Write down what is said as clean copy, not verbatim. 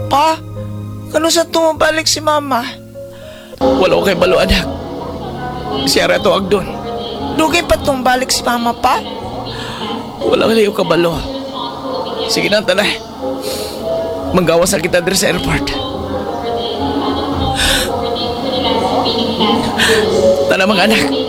Pa, kano sa tumabalik si mama? Wala ko kay balo, anak. Siya rato agdon. Dugay pa tumabalik si mama, pa? Wala ka liyo kabalo. Sige na, tanay. Manggawas na kita diri sa airport. Tana mga anak.